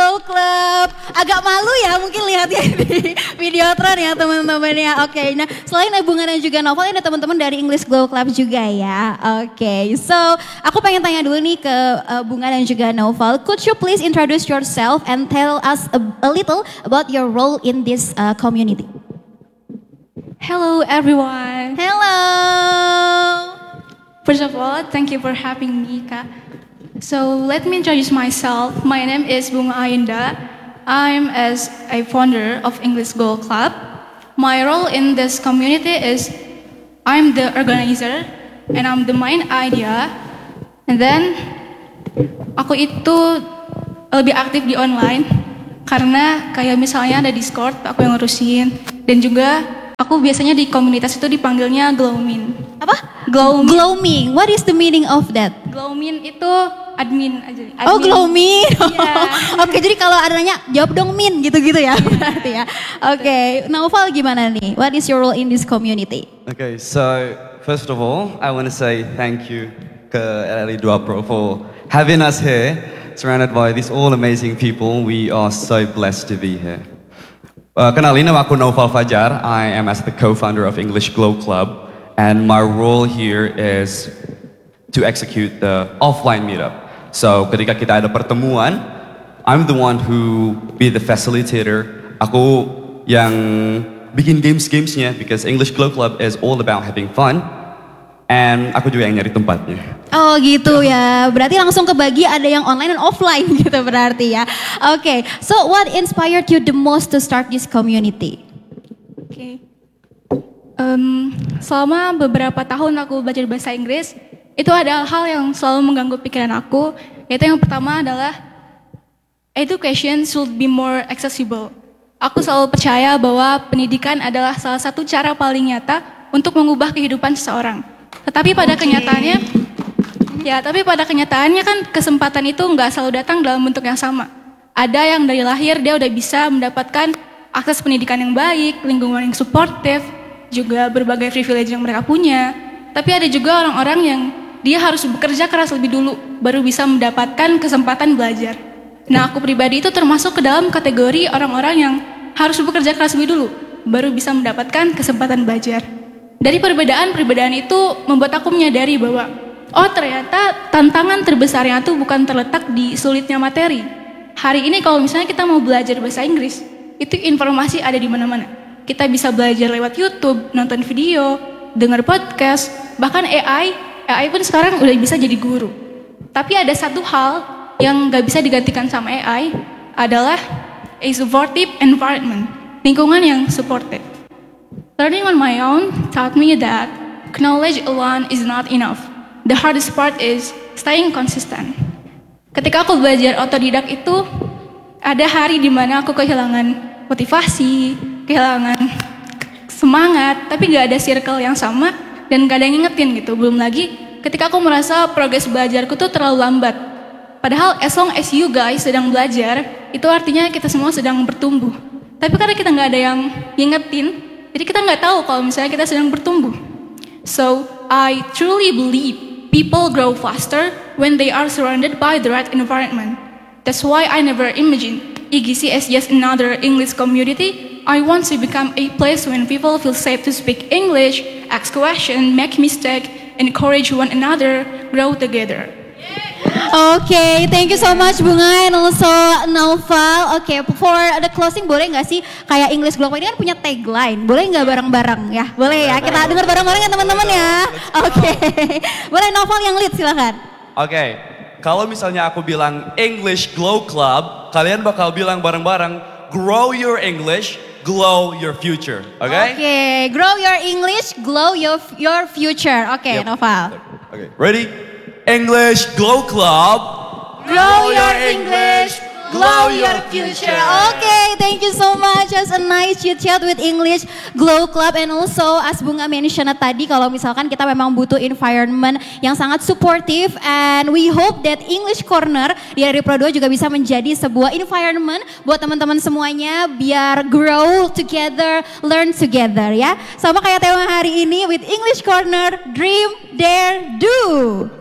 Glow Club. Agak malu ya mungkin lihatnya di Videotron ya teman-teman ya. Oke, nah selain Bunga dan juga Noval, ada teman-teman dari English Glow Club juga ya. Oke, so aku pengen tanya dulu nih ke Bunga dan juga Noval. Could you please introduce yourself and tell us a little about your role in this community? Hello everyone. Hello. First of all, thank you for having me, Kak. So let me introduce myself. My name is Bunga Ayunda. I'm as a founder of English Glow Club. My role in this community is I'm the organizer and I'm the main idea. And then aku itu lebih aktif di online karena kayak misalnya ada Discord aku yang ngurusin, dan juga aku biasanya di komunitas itu dipanggilnya Glowmin. Apa? Glowmin. Glowmin. What is the meaning of that? Glowmin itu admin aja. Admin. Oh, Glowmin. Yeah. Oke, jadi kalau ada nanya jawab dong Min gitu-gitu ya berarti ya. Oke, Noval gimana nih? What is your role in this community? Okay, so first of all, I want to say thank you ke LLI 2 Pro for having us here, surrounded by these all amazing people. We are so blessed to be here. Kenalin, nama aku Noval Fajar. I am as the co-founder of English Glow Club, and my role here is to execute the offline meetup. So ketika kita ada pertemuan, I'm the one who be the facilitator. Aku yang bikin games-gamesnya, because English Glow Club is all about having fun. And aku juga yang nyari tempatnya. Oh gitu ya, berarti langsung kebagi ada yang online dan offline gitu berarti ya. Oke, so what inspired you the most to start this community? Oke. Selama beberapa tahun aku belajar bahasa Inggris, itu ada hal yang selalu mengganggu pikiran aku, yaitu yang pertama adalah education should be more accessible. Aku selalu percaya bahwa pendidikan adalah salah satu cara paling nyata untuk mengubah kehidupan seseorang. Tetapi pada kenyataannya kan kesempatan itu nggak selalu datang dalam bentuk yang sama. Ada yang dari lahir dia udah bisa mendapatkan akses pendidikan yang baik, lingkungan yang suportif, juga berbagai privilege yang mereka punya. Tapi ada juga orang-orang yang dia harus bekerja keras lebih dulu baru bisa mendapatkan kesempatan belajar. Nah, aku pribadi itu termasuk ke dalam kategori orang-orang yang harus bekerja keras lebih dulu baru bisa mendapatkan kesempatan belajar. Dari perbedaan itu membuat aku menyadari bahwa ternyata tantangan terbesarnya itu bukan terletak di sulitnya materi. Hari ini kalau misalnya kita mau belajar bahasa Inggris, itu informasi ada di mana-mana. Kita bisa belajar lewat YouTube, nonton video, dengar podcast, bahkan AI pun sekarang udah bisa jadi guru. Tapi ada satu hal yang gak bisa digantikan sama AI, adalah a supportive environment, lingkungan yang supportive. Learning on my own taught me that knowledge alone is not enough. The hardest part is staying consistent. Ketika aku belajar otodidak itu, ada hari di mana aku kehilangan motivasi, kehilangan semangat, tapi gak ada circle yang sama dan gak ada yang ngingetin gitu. Belum lagi ketika aku merasa progres belajarku tuh terlalu lambat. Padahal as long as you guys sedang belajar, itu artinya kita semua sedang bertumbuh. Tapi karena kita gak ada yang ngingetin, jadi kita gak tahu kalau misalnya kita sedang bertumbuh. So, I truly believe people grow faster when they are surrounded by the right environment. That's why I never imagined EGC as just another English community. I want to become a place when people feel safe to speak English, ask questions, make mistakes, encourage one another, grow together. Oke, thank you so much Bunga and also Noval. Oke, for the closing boleh nggak sih kayak English Glow Club ini kan punya tagline, boleh nggak bareng-bareng ya? Boleh ya, kita dengar bareng-bareng ya teman-teman ya. Oke, boleh Noval yang lead silakan. Oke, kalau misalnya aku bilang English Glow Club, kalian bakal bilang bareng-bareng, grow your English, glow your future. Oke? Oke, grow your English, glow your future. Oke, Noval. Oke, ready? English Glow Club. Grow your English, glow your future. Okay, thank you so much. As a nice chit chat with English Glow Club, and also as Bunga mentioned tadi, kalau misalkan kita memang butuh environment yang sangat supportive, and we hope that English Corner di RRI Pro 2 juga bisa menjadi sebuah environment buat teman-teman semuanya biar grow together, learn together ya. Sama kayak tema hari ini with English Corner, Dream, Dare, Do.